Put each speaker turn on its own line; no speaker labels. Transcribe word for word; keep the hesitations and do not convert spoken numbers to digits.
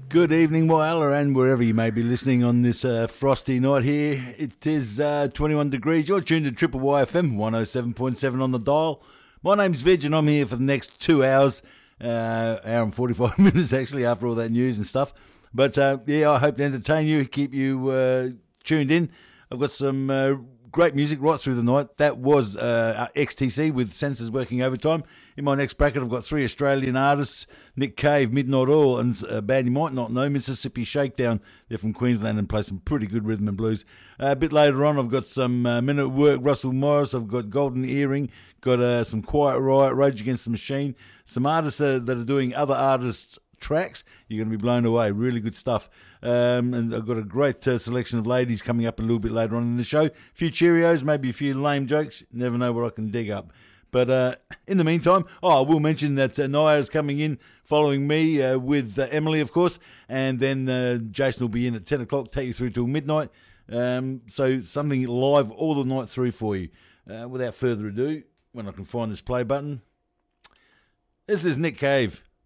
Good evening, Whyalla, and wherever you may be listening on this uh, frosty night here. It is uh, twenty-one degrees. You're tuned to Triple Y F M, one oh seven point seven on the dial. My name's Veg, and I'm here for the next two hours, uh, hour and forty-five minutes, actually, after all that news and stuff. But, uh, yeah, I hope to entertain you, keep you uh, tuned in. I've got some uh, great music right through the night. That was uh, X T C with Sensors Working Overtime. In my next bracket, I've got three Australian artists, Nick Cave, Midnight Oil, and a band you might not know, Mississippi Shakedown. They're from Queensland and play some pretty good rhythm and blues. Uh, a bit later on, I've got some uh, Men at Work, Russell Morris. I've got Golden Earring, got uh, some Quiet Riot, Rage Against the Machine. Some artists uh, that are doing other artists' tracks. You're going to be blown away. Really good stuff. Um, and I've got a great uh, selection of ladies coming up a little bit later on in the show. A few Cheerios, maybe a few lame jokes. Never know what I can dig up. But uh, in the meantime, oh, I will mention that uh, Naya is coming in following me uh, with uh, Emily, of course, and then uh, Jason will be in at ten o'clock, take you through till midnight. Um, so something live all the night through for you. Uh, without further ado, when I can find this play button, this is Nick Cave